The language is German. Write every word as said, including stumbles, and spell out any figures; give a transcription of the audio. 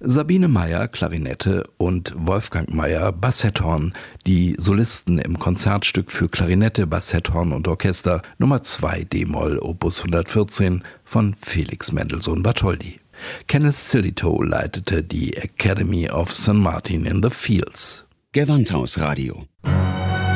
Sabine Meyer, Klarinette und Wolfgang Meyer, Bassetthorn, die Solisten im Konzertstück für Klarinette, Bassetthorn und Orchester Nummer zwei d-Moll Opus hundertvierzehn von Felix Mendelssohn Bartholdy. Kenneth Sillitoe leitete die Academy of Saint Martin in the Fields. Gewandhaus Radio.